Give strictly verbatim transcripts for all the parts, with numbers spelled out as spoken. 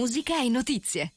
musica e notizie.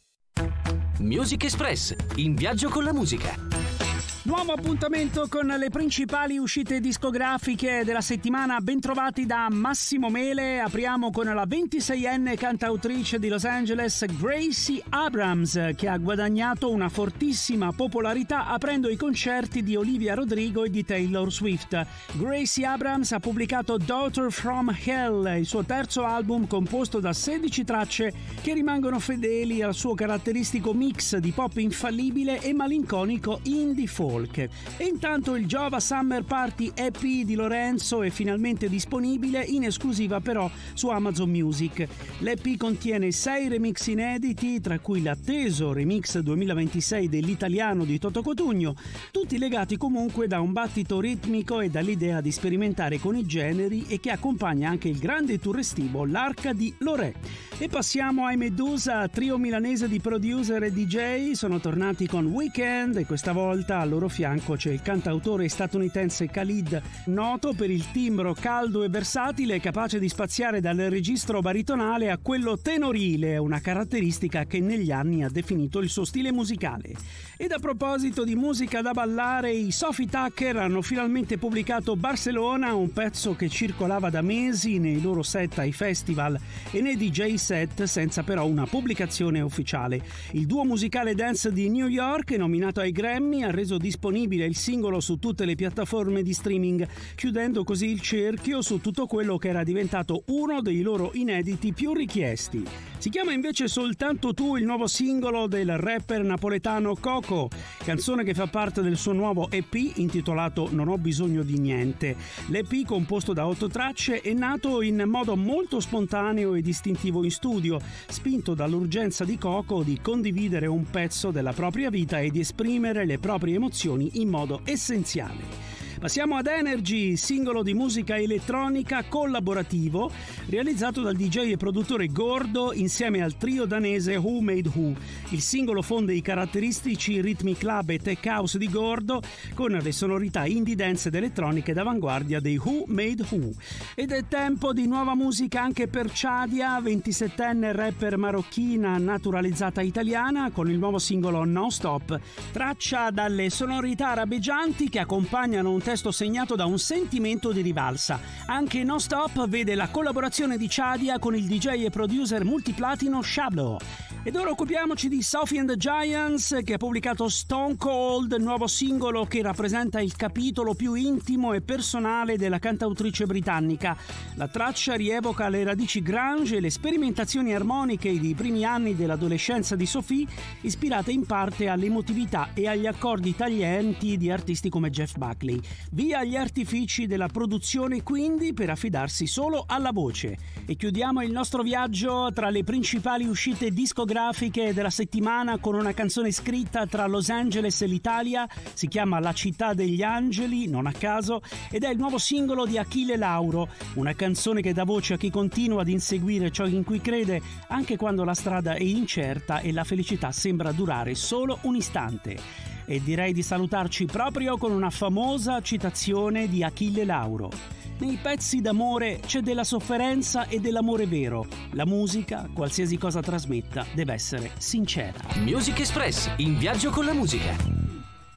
Music Express, in viaggio con la musica. Nuovo appuntamento con le principali uscite discografiche della settimana. Bentrovati da Massimo Mele. Apriamo con la ventiseienne cantautrice di Los Angeles, Gracie Abrams, che ha guadagnato una fortissima popolarità aprendo i concerti di Olivia Rodrigo e di Taylor Swift. Gracie Abrams ha pubblicato Daughter from Hell, il suo terzo album composto da sedici tracce che rimangono fedeli al suo caratteristico mix di pop infallibile e malinconico indie folk. E intanto il Giova Summer Party E P di Lorenzo è finalmente disponibile, in esclusiva però su Amazon Music. L'E P contiene sei remix inediti, tra cui l'atteso remix duemilaventisei dell'italiano di Toto Cotugno, tutti legati comunque da un battito ritmico e dall'idea di sperimentare con i generi, e che accompagna anche il grande tour estivo L'Arca di Lorè. E passiamo ai Medusa, trio milanese di producer e D J. Sono tornati con Weekend e questa volta al loro fianco c'è il cantautore statunitense Khalid, noto per il timbro caldo e versatile, capace di spaziare dal registro baritonale a quello tenorile, una caratteristica che negli anni ha definito il suo stile musicale. Ed a proposito di musica da ballare, i Sophie Tucker hanno finalmente pubblicato Barcellona, un pezzo che circolava da mesi nei loro set ai festival e nei D J set, senza però una pubblicazione ufficiale. Il duo musicale dance di New York, nominato ai Grammy, ha reso disponibile il singolo su tutte le piattaforme di streaming, chiudendo così il cerchio su tutto quello che era diventato uno dei loro inediti più richiesti. Si chiama invece Soltanto tu il nuovo singolo del rapper napoletano Coco, canzone che fa parte del suo nuovo E P intitolato Non ho bisogno di niente. L'E P, composto da otto tracce, è nato in modo molto spontaneo e distintivo in studio, spinto dall'urgenza di Coco di condividere un pezzo della propria vita e di esprimere le proprie emozioni in modo essenziale. Passiamo ad Energy, singolo di musica elettronica collaborativo realizzato dal D J e produttore Gordo insieme al trio danese Who Made Who. Il singolo fonde i caratteristici ritmi club e tech house di Gordo con le sonorità indie dance ed elettroniche d'avanguardia dei Who Made Who. Ed è tempo di nuova musica anche per Chadia, ventisettenne rapper marocchina naturalizzata italiana, con il nuovo singolo Non Stop, traccia dalle sonorità arabeggianti che accompagnano un testo segnato da un sentimento di rivalsa. Anche Non Stop vede la collaborazione di Chadia con il D J e producer multiplatino Shablo. Ed ora occupiamoci di Sophie and the Giants, che ha pubblicato Stone Cold, nuovo singolo che rappresenta il capitolo più intimo e personale della cantautrice britannica. La traccia rievoca le radici grunge e le sperimentazioni armoniche dei primi anni dell'adolescenza di Sophie, ispirate in parte all'emotività e agli accordi taglienti di artisti come Jeff Buckley. Via gli artifici della produzione quindi per affidarsi solo alla voce. E chiudiamo il nostro viaggio tra le principali uscite discografiche della settimana con una canzone scritta tra Los Angeles e l'Italia. Si chiama La città degli angeli, non a caso, ed è il nuovo singolo di Achille Lauro, una canzone che dà voce a chi continua ad inseguire ciò in cui crede anche quando la strada è incerta e la felicità sembra durare solo un istante. E direi di salutarci proprio con una famosa citazione di Achille Lauro. Nei pezzi d'amore c'è della sofferenza e dell'amore vero. La musica, qualsiasi cosa trasmetta, deve essere sincera. Music Express, in viaggio con la musica.